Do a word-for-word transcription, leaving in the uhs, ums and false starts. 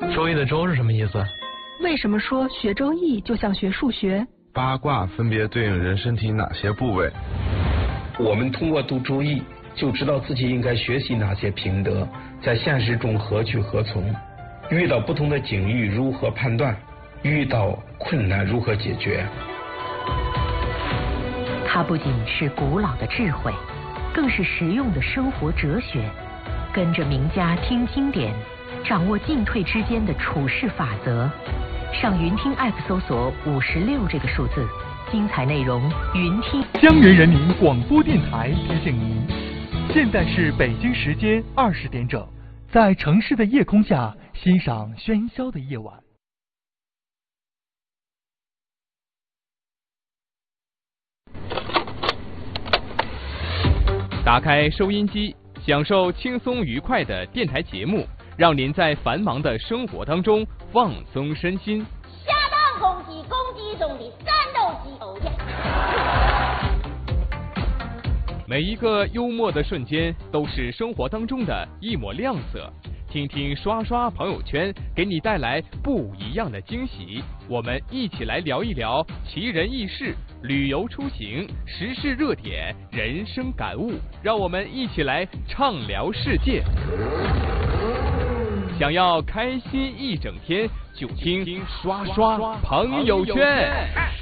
周易的周是什么意思？ 为什么说学周易就像学数学？ 八卦分别对应人身体哪些部位？ 我们通过读周易就知道自己应该学习哪些品德，在现实中何去何从，遇到不同的境遇如何判断，遇到困难如何解决。 它不仅是古老的智慧，更是实用的生活哲学。跟着名家听经典，掌握进退之间的处事法则。上云听 App 搜索五十六这个数字，精彩内容云听。 江源人民广播电台提醒您，现在是北京时间二十点整，在城市的夜空下欣赏喧嚣的夜晚。 打开收音机，享受轻松愉快的电台节目，让您在繁忙的生活当中放松身心。 下当攻击攻击中的战斗机偶呀！ 每一个幽默的瞬间都是生活当中的一抹亮色。听听刷刷朋友圈，给你带来不一样的惊喜。我们一起来聊一聊奇人异事、旅游出行、时事热点、人生感悟，让我们一起来畅聊世界。想要开心一整天，就听刷刷朋友圈。